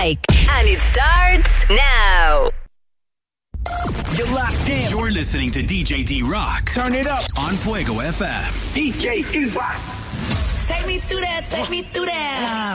And it starts now. You're locked in. You're listening to DJ D-Rock. Turn it up. On Fuego FM. DJ D-Rock. Take me through that.